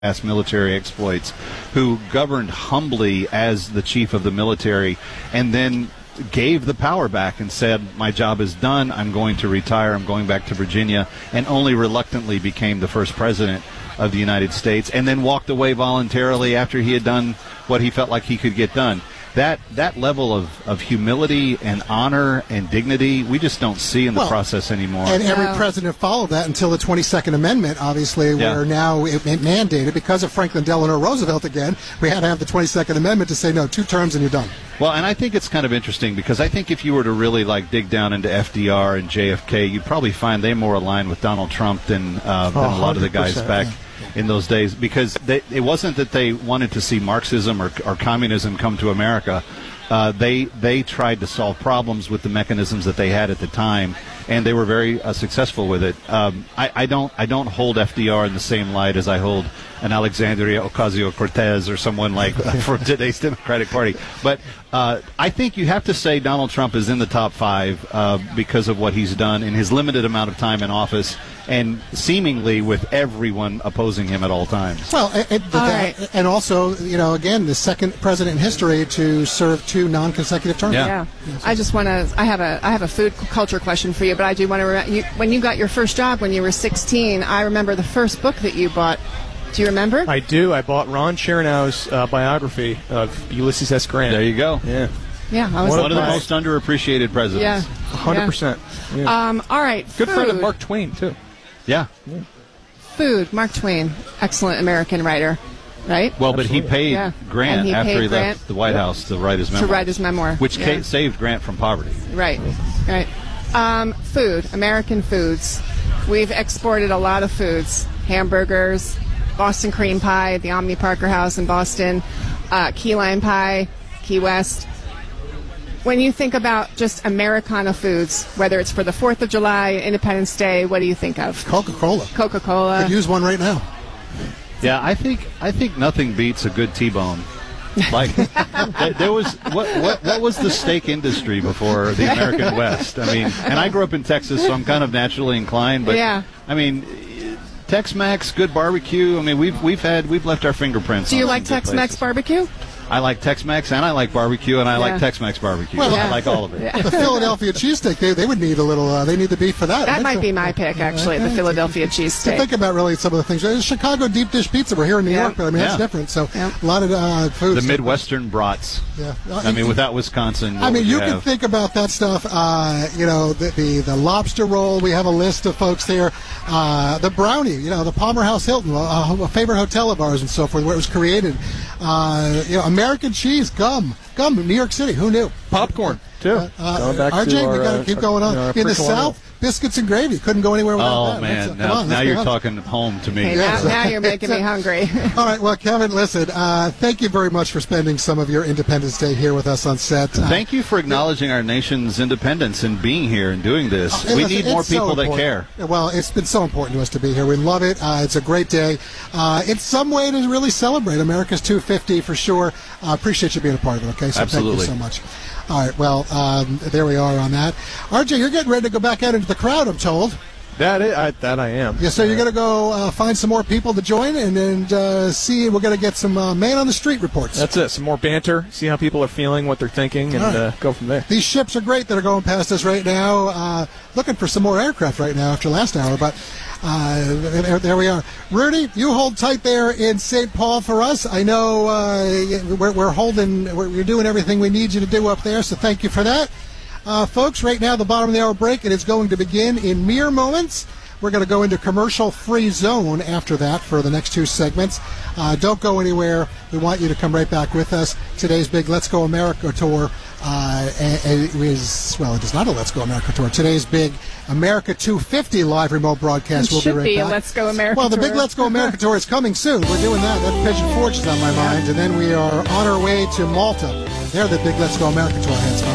past military exploits, who governed humbly as the chief of the military, and then gave the power back and said, my job is done, I'm going to retire, I'm going back to Virginia, and only reluctantly became the first president of the United States, and then walked away voluntarily after he had done what he felt like he could get done. That level of humility and honor and dignity, we just don't see in the process anymore. And every president followed that until the 22nd Amendment, obviously, where now it mandated, because of Franklin Delano Roosevelt again, we had to have the 22nd Amendment to say, no, 2 terms and you're done. Well, and I think it's kind of interesting, because I think if you were to really dig down into FDR and JFK, you'd probably find they more aligned with Donald Trump than a lot of the guys back in those days, because it wasn't that they wanted to see Marxism or communism come to America. They tried to solve problems with the mechanisms that they had at the time, and they were very successful with it. I don't hold FDR in the same light as I hold an Alexandria Ocasio-Cortez or someone like for today's Democratic Party. But I think you have to say Donald Trump is in the top 5 because of what he's done in his limited amount of time in office, and seemingly with everyone opposing him at all times. Well, and also, again, the second president in history to serve 2 non-consecutive terms. Yeah. I just want to. I have a food culture question for you, but I do want to. When you got your first job when you were 16, I remember the first book that you bought. Do you remember? I do. I bought Ron Chernow's biography of Ulysses S. Grant. There you go. Yeah. Yeah, I was one of the most underappreciated presidents. Yeah, 100%. Yeah. All right. Good food. friend of Mark Twain too. Yeah. Food. Mark Twain, excellent American writer, right? Well, but he paid Grant after he left the White House to write his memoir. To write his memoir, which saved Grant from poverty. Right. Right. Food. American foods. We've exported a lot of foods. Hamburgers, Boston cream pie at the Omni Parker House in Boston, key lime pie, Key West. When you think about just Americana foods, whether it's for the 4th of July, Independence Day, what do you think of? Coca-Cola. Coca-Cola. Could use one right now. Yeah, I think nothing beats a good T-bone. Like there was what was the steak industry before the American West? I mean, and I grew up in Texas, so I'm kind of naturally inclined. But I mean, Tex-Mex, good barbecue. I mean, we've left our fingerprints. Do you like Tex-Mex barbecue? I like Tex-Mex, and I like barbecue, and I like Tex-Mex barbecue. Well, I like all of it. The Philadelphia cheesesteak, they would need a little, they need the beef for that. That might be my pick, actually, the Philadelphia cheesesteak. Think about really some of the things. Chicago deep dish pizza, we're here in New York, but I mean, that's different. So a lot of food. The Midwestern brats. Yeah. I mean, without Wisconsin, you can think about that stuff, the lobster roll, we have a list of folks there. The brownie, the Palmer House Hilton, a favorite hotel of ours and so forth, where it was created. American cheese, gum, New York City. Who knew? Popcorn too. RJ, we got to keep going on. In the South, biscuits and gravy. Couldn't go anywhere without that. Oh man, now you're talking home to me. Hey, now you're making me hungry. All right, well, Kevin, listen. Thank you very much for spending some of your Independence Day here with us on set. Thank you for acknowledging our nation's independence and being here and doing this. We need more people that care. Well, it's been so important to us to be here. We love it. It's a great day. It's some way to really celebrate America's 250 for sure. Appreciate you being a part of it. Okay, so absolutely. Thank you so much. All right, well, there we are on that. RJ, you're getting ready to go back out into the crowd, I'm told. That I am. Yeah, so you're going to go find some more people to join and see. We're going to get some man on the street reports. That's it. Some more banter. See how people are feeling, what they're thinking, and go from there. These ships are great that are going past us right now. Looking for some more aircraft right now after last hour, but there we are. Rudy, you hold tight there in St. Paul for us. I know we're doing everything we need you to do up there, so thank you for that. Folks, right now, the bottom of the hour break, it is going to begin in mere moments. We're going to go into commercial-free zone after that for the next 2 segments. Don't go anywhere. We want you to come right back with us. Today's big Let's Go America tour it is not a Let's Go America tour. Today's big America 250 live remote broadcast. We'll be right back. It should be a Let's Go America tour. Well, the big tour. Let's Go America tour is coming soon. We're doing that. That Pigeon Forge is on my mind. And then we are on our way to Malta. There, the big Let's Go America tour heads.